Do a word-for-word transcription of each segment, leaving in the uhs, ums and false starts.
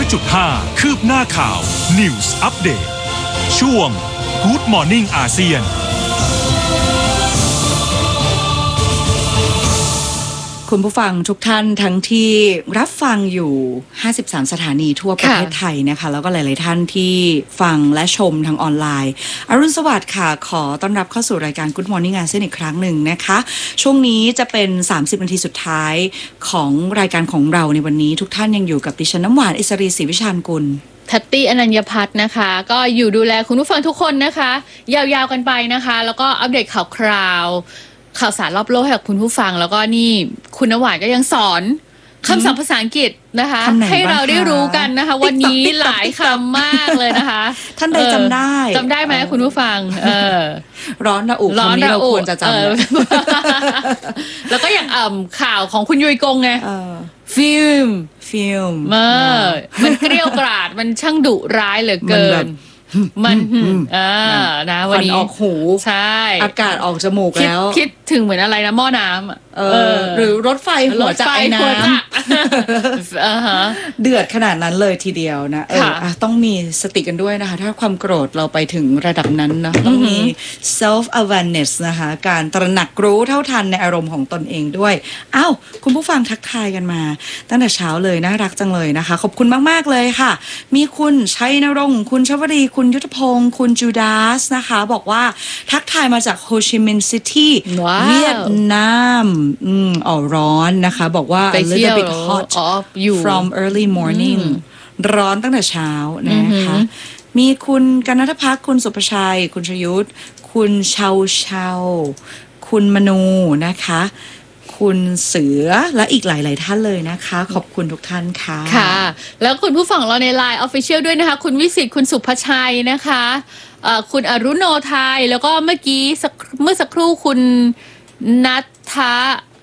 อยจุดห้า คืบหน้าข่าว News Update ช่วง Good Morning อาเซียนคุณผู้ฟังทุกท่านทั้งที่รับฟังอยู่ห้าสิบสามสถานีทั่วประเทศไทยนะคะแล้วก็หลายๆท่านที่ฟังและชมทางออนไลน์อรุณสวัสดิ์ค่ะขอต้อนรับเข้าสู่รายการ Good Morning อาเซียนอีกครั้งหนึ่งนะคะช่วงนี้จะเป็นสามสิบนาทีสุดท้ายของรายการของเราในวันนี้ทุกท่านยังอยู่กับดิฉันน้ำหวานอิสรีศรีวิชาญกุลแพตตี้อนัญญพัฒน์นะคะก็อยู่ดูแลคุณผู้ฟังทุกคนนะคะยาวๆกันไปนะคะแล้วก็อัปเดตข่าวคราวข่าวสารรอบโลกให้กับคุณผู้ฟังแล้วก็นี่คุณน้ำหวานก็ยังสอนคำศัพท์ภาษาอังกฤษนะคะให้เราได้รู้กันนะคะวันนี้หลายคำมากเลยนะคะท่านใดจำได้จำได้ไหมคุณผู้ฟังเออร้อนระอุคำนี้เราควรจะจำแล้วก็อย่างข่าวของคุณยุยกงไงฟิล์มฟิล์มมันเกรี้ยวกราดมันช่างดุร้ายเหลือเกินมันอ่านะวันนี้ออกหูใช่อากาศออกจมูกแล้วคิดถึงเหมือนอะไรนะหม้อน้ำเออหรือรถไฟหัวใจน้ำเดือดขนาดนั้นเลยทีเดียวนะเออต้องมีสติกันด้วยนะคะถ้าความโกรธเราไปถึงระดับนั้นนะต้องมี self awareness นะคะการตระหนักรู้เท่าทันในอารมณ์ของตนเองด้วยอ้าวคุณผู้ฟังทักทายกันมาตั้งแต่เช้าเลยน่ารักจังเลยนะคะขอบคุณมากๆเลยค่ะมีคุณชัยนรงค์คุณชวรีคุณยุทธพงศ์คุณจูดาสนะคะบอกว่าทักทายมาจากโฮชิมินห์ซิตี้เวียดนามอืมอ๋อร้อนนะคะบอกว่า a little bit hot from early morning ร้อนตั้งแต่เช้านะคะมีคุณกนทภักดิ์คุณสุภชัยคุณชยุทธคุณเชาเชาคุณมนูนะคะคุณเสือและอีกหลายๆท่านเลยนะคะขอบคุณทุกท่านค่ะค่ะแล้วคุณผู้ฟังเราใน ไลน์ Official ด้วยนะคะคุณวิสิทธิ์คุณสุภชัยนะคะคุณอรุโนไทยแล้วก็เมื่อกี้เมื่อสักครู่คุณนัทธะ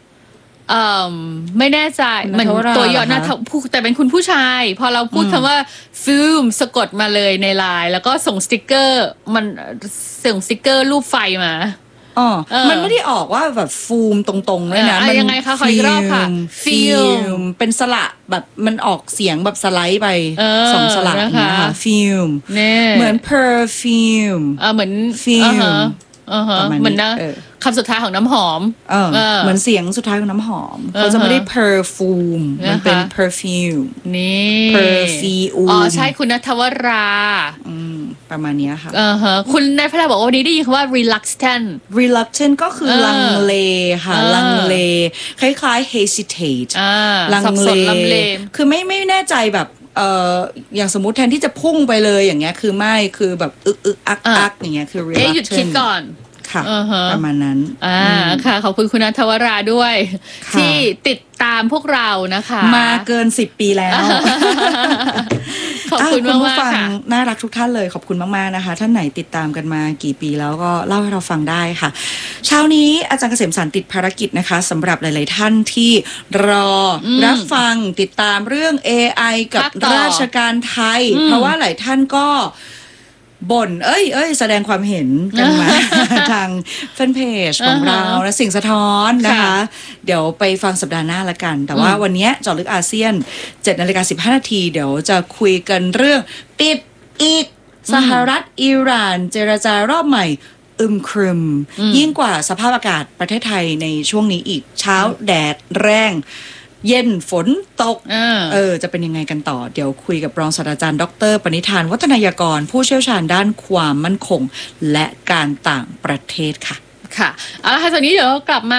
ไม่แน่ใจมันตัวย่อนะแต่เป็นคุณผู้ชายพอเราพูดคำว่าฟิล์มสะกดมาเลยในไลน์แล้วก็ส่งสติกเกอร์มันส่งสติกเกอร์รูปไฟมาอ๋อมันไม่ได้ออกว่าแบบฟูมตรงๆเลยนะมันยังไงคะขออีกรอบค่ะฟิล์มเป็นสระแบบมันออกเสียงแบบสไลด์ไปสองสระนะคะฟิล์มเหมือน perfume เหมือนฟิล์มเหมือนนะคำสุดท้ายของน้ำหอมเหมือนเสียงสุดท้ายของน้ำหอมเขาจะไม่ได้ perfume มันเป็น perfume นี่ perfume อ๋อใช่คุณณัฐวราประมาณนี้ค่ะคุณนายพระบอกว่าวันนี้ได้ยินคำว่า reluctant reluctant ก็คือลังเลค่ะลังเลคล้ายๆ hesitate ลังเลคือไม่ไม่แน่ใจแบบเอ่ออย่างสมมุติแทนที่จะพุ่งไปเลยอย่างเงี้ยคือไม่คือแบบอึกอึกอักอักอย่างเงี้ยคือ reluctant หยุดคิดก่อนค่ะประมาณนั้นอ่าค่ะขอบคุณคุณณัฐวราด้วยที่ติดตามพวกเรานะคะมาเกินสิบปีแล้วขอบคุณมากๆค่ะน่ารักทุกท่านเลยขอบคุณมากๆนะคะท่านไหนติดตามกันมากี่ปีแล้วก็เล่าให้เราฟังได้ค่ะเช้านี้อาจารย์เกษมสรรติดภารกิจนะคะสำหรับหลายๆท่านที่รอรับฟังติดตามเรื่อง เอ ไอ กับราชการไทยเพราะว่าหลายท่านก็บ่นเอ้ยเอ้ยแสดงความเห็นกันมาทางแฟนเพจของเราและสิ่งสะท้อนนะคะเดี๋ยวไปฟังสัปดาห์หน้าละกันแต่ว่าวันนี้เจาะลึกอาเซียน เจ็ดนาฬิกาสิบห้านาทีเดี๋ยวจะคุยกันเรื่องปิดอีกสหรัฐอิหร่านเจรจารอบใหม่อึมครึมยิ่งกว่าสภาพอากาศประเทศไทยในช่วงนี้อีกเช้าแดดแรงเย็นฝนตกเออจะเป็นยังไงกันต่อเดี๋ยวคุยกับรองศาสตราจารย์ดรปณิธานวัฒนายากรผู้เชี่ยวชาญด้านความมั่นคงและการต่างประเทศค่ะค่ะเอาละค่ะตอนนี้เดี๋ยวกลับมา